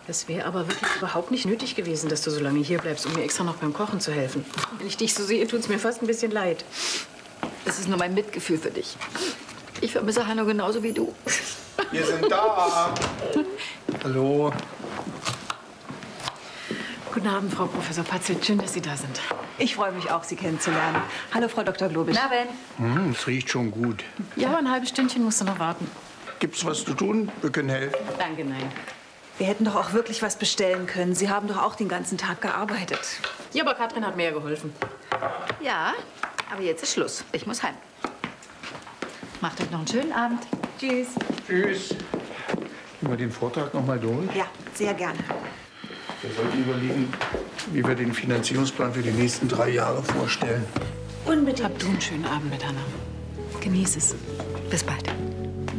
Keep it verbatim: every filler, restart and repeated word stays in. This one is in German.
Es wäre aber wirklich überhaupt nicht nötig gewesen, dass du so lange hier bleibst, um mir extra noch beim Kochen zu helfen. Wenn ich dich so sehe, tut es mir fast ein bisschen leid. Es ist nur mein Mitgefühl für dich. Ich vermisse Hanno genauso wie du. Wir sind da. Hallo. Guten Abend, Frau Professor Patzel. Schön, dass Sie da sind. Ich freue mich auch, Sie kennenzulernen. Hallo, Frau Doktor Globisch. Na, Ben? Hm, es riecht schon gut. Ja, aber ein halbes Stündchen musst du noch warten. Gibt's was zu tun? Wir können helfen. Danke, nein. Wir hätten doch auch wirklich was bestellen können. Sie haben doch auch den ganzen Tag gearbeitet. Ja, aber Katrin hat mir ja geholfen. Ja, aber jetzt ist Schluss. Ich muss heim. Macht euch noch einen schönen Abend. Tschüss. Tschüss. Gehen wir den Vortrag noch mal durch? Ja, sehr gerne. Wir sollten überlegen, wie wir den Finanzierungsplan für die nächsten drei Jahre vorstellen. Unbedingt. Hab du einen schönen Abend mit Hanna. Genieß es. Bis bald.